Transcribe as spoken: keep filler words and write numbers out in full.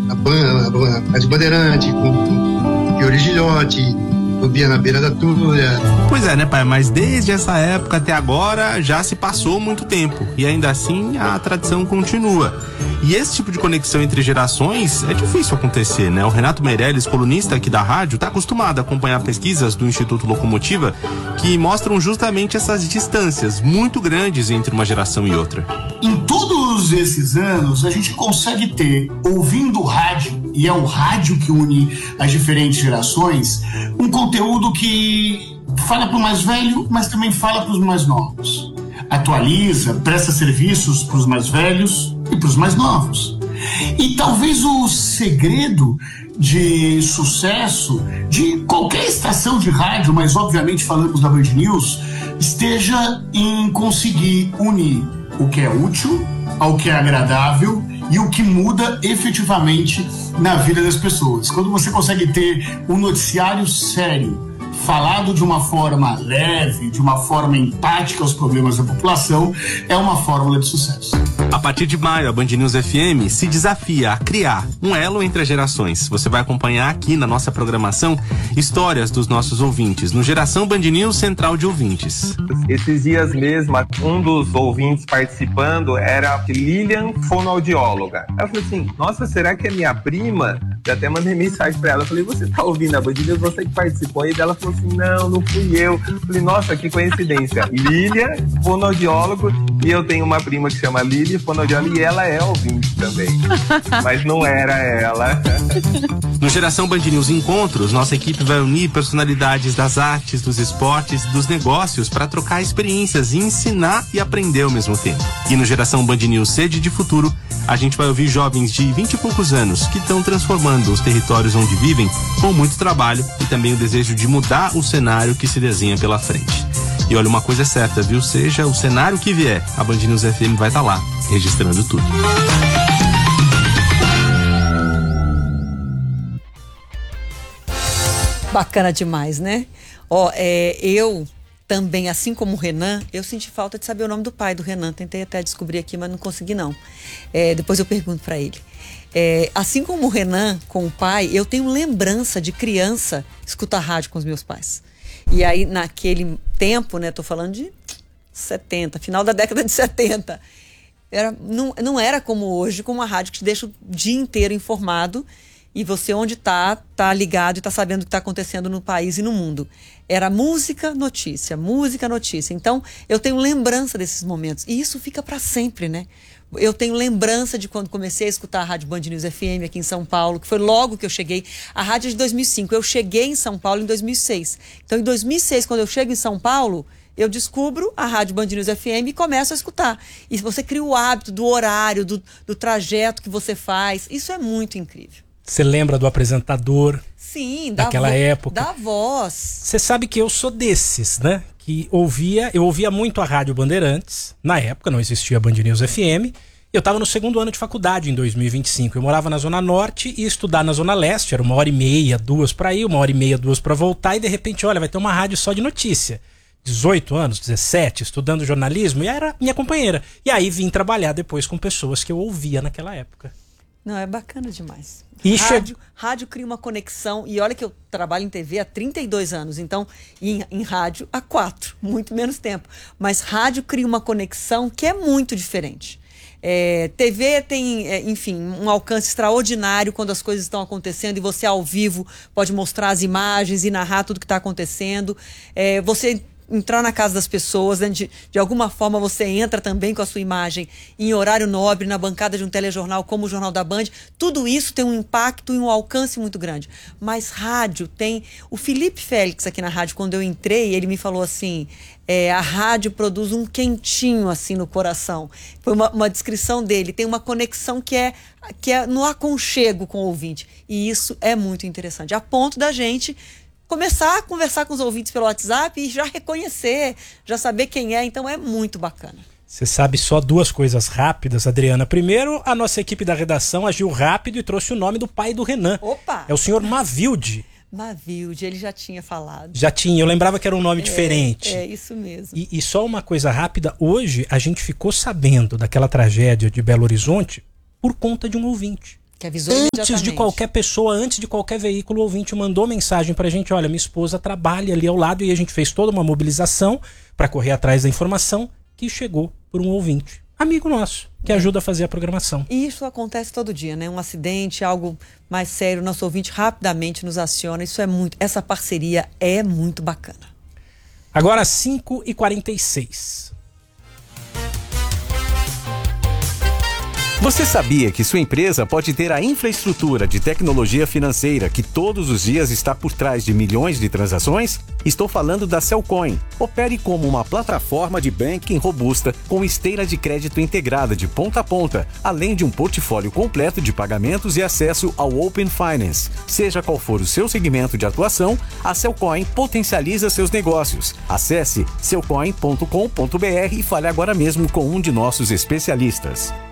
a, ban, a, a de Bandeirante, com, com Fiore Gilhote, subia na beira da Túlia. Pois é, né, pai? Mas desde essa época até agora já se passou muito tempo. E ainda assim a tradição continua. E esse tipo de conexão entre gerações é difícil acontecer, né? O Renato Meirelles, colunista aqui da rádio, está acostumado a acompanhar pesquisas do Instituto Locomotiva que mostram justamente essas distâncias muito grandes entre uma geração e outra. Em todos esses anos, a gente consegue ter, ouvindo rádio, e é o rádio que une as diferentes gerações, um conteúdo que fala para o mais velho, mas também fala para os mais novos. Atualiza, presta serviços para os mais velhos e para os mais novos. E talvez o segredo de sucesso de qualquer estação de rádio, mas obviamente falamos da Band News, esteja em conseguir unir o que é útil ao que é agradável e o que muda efetivamente na vida das pessoas. Quando você consegue ter um noticiário sério, falado de uma forma leve, de uma forma empática aos problemas da população, é uma fórmula de sucesso. A partir de maio, a Band News F M se desafia a criar um elo entre as gerações. Você vai acompanhar aqui na nossa programação histórias dos nossos ouvintes, no Geração Band News Central de Ouvintes. Esses dias mesmo, um dos ouvintes participando era Lilian, fonoaudióloga. Eu falei assim, nossa, será que é minha prima? Eu até mandei mensagem pra ela, eu falei, você tá ouvindo a Band News, você que participou? E ela falou assim, não, não fui eu. Eu falei, nossa, que coincidência. Lilian, fonoaudiólogo, e eu tenho uma prima que chama Lili, fonoaudióloga, e ela é ouvinte também. Mas não era ela. No Geração Band News Encontros, nossa equipe vai unir personalidades das artes, dos esportes e dos negócios para trocar experiências e ensinar e aprender ao mesmo tempo. E no Geração Band News Sede de Futuro, a gente vai ouvir jovens de vinte e poucos anos que estão transformando os territórios onde vivem com muito trabalho e também o desejo de mudar o cenário que se desenha pela frente. E olha, uma coisa é certa, viu? Seja o cenário que vier, a Band News F M vai estar lá, registrando tudo. Bacana demais, né? Ó, é, eu também, assim como o Renan, eu senti falta de saber o nome do pai do Renan. Tentei até descobrir aqui, mas não consegui não. É, depois eu pergunto pra ele. É, assim como o Renan, com o pai, eu tenho lembrança de criança escutar rádio com os meus pais. E aí, naquele tempo, né, tô falando de setenta, final da década de setenta, era, não, não era como hoje, com uma rádio que te deixa o dia inteiro informado e você onde tá, tá ligado e tá sabendo o que tá acontecendo no país e no mundo. Era música, notícia, música, notícia. Então, eu tenho lembrança desses momentos. E isso fica para sempre, né? Eu tenho lembrança de quando comecei a escutar a Rádio Band News F M aqui em São Paulo, que foi logo que eu cheguei. A rádio é de dois mil e cinco. Eu cheguei em São Paulo em dois mil e seis. Então, em dois mil e seis, quando eu chego em São Paulo, eu descubro a Rádio Band News F M e começo a escutar. E você cria o hábito do horário, do, do trajeto que você faz. Isso é muito incrível. Você lembra do apresentador? Sim, daquela da vo- época. Da voz. Você sabe que eu sou desses, né? Que ouvia, eu ouvia muito a Rádio Bandeirantes. Na época não existia a Band News F M. Eu estava no segundo ano de faculdade em dois mil e vinte e cinco. Eu morava na Zona Norte e ia estudar na Zona Leste. Era uma hora e meia, duas para ir, uma hora e meia, duas para voltar. E de repente, olha, vai ter uma rádio só de notícia. dezoito anos, dezessete, estudando jornalismo. E era minha companheira. E aí vim trabalhar depois com pessoas que eu ouvia naquela época. Não, é bacana demais. E rádio, che... rádio cria uma conexão, e olha que eu trabalho em T V há trinta e dois anos, então em, em rádio há quatro, muito menos tempo. Mas rádio cria uma conexão que é muito diferente. É, T V tem, é, enfim, um alcance extraordinário quando as coisas estão acontecendo e você ao vivo pode mostrar as imagens e narrar tudo que está acontecendo. É, você entrar na casa das pessoas, né? de, de alguma forma você entra também com a sua imagem em horário nobre, na bancada de um telejornal como o Jornal da Band. Tudo isso tem um impacto e um alcance muito grande. Mas rádio tem... O Felipe Félix aqui na rádio, quando eu entrei, ele me falou assim, é, a rádio produz um quentinho assim no coração. Foi uma, uma descrição dele. Tem uma conexão que é, que é no aconchego com o ouvinte. E isso é muito interessante. A ponto da gente começar a conversar com os ouvintes pelo WhatsApp e já reconhecer, já saber quem é, então é muito bacana. Você sabe só duas coisas rápidas, Adriana. Primeiro, a nossa equipe da redação agiu rápido e trouxe o nome do pai do Renan. Opa! É o senhor Mavilde. Mavilde, ele já tinha falado. Já tinha, eu lembrava que era um nome é, diferente. É, isso mesmo. E, e só uma coisa rápida, hoje a gente ficou sabendo daquela tragédia de Belo Horizonte por conta de um ouvinte. Que avisou Antes imediatamente. de qualquer pessoa, antes de qualquer veículo, o ouvinte mandou mensagem pra gente, olha, minha esposa trabalha ali ao lado, e a gente fez toda uma mobilização para correr atrás da informação que chegou por um ouvinte, amigo nosso, que é. ajuda a fazer a programação. E isso acontece todo dia, né? Um acidente, algo mais sério, nosso ouvinte rapidamente nos aciona. Isso é muito, essa parceria é muito bacana. Agora cinco e quarenta e seis. Você sabia que sua empresa pode ter a infraestrutura de tecnologia financeira que todos os dias está por trás de milhões de transações? Estou falando da Cellcoin. Opere como uma plataforma de banking robusta com esteira de crédito integrada de ponta a ponta, além de um portfólio completo de pagamentos e acesso ao Open Finance. Seja qual for o seu segmento de atuação, a Cellcoin potencializa seus negócios. Acesse cellcoin ponto com ponto br e fale agora mesmo com um de nossos especialistas.